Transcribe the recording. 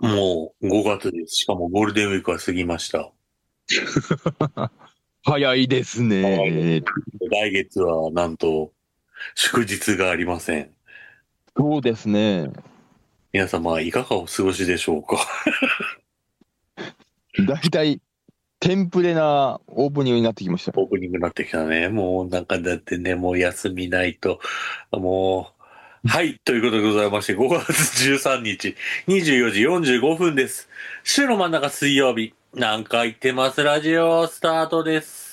もう5月です。しかもゴールデンウィークは過ぎました。 早いですね。 来月はなんと祝日がありません。 そうですね。 皆様いかがお過ごしでしょうか？ だいたいテンプレなオープニングになってきました。 オープニングになってきたね。もうなんかだってね、もう休みないと、もう、はい、ということでございまして、5月13日、24時45分です。週の真ん中水曜日、なんか言ってますラジオスタートです。